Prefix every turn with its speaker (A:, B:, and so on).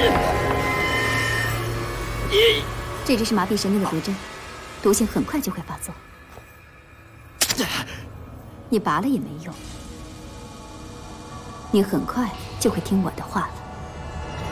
A: 这只是麻痹神经的毒针，毒性很快就会发作。你拔了也没用，你很快就会听我的话了。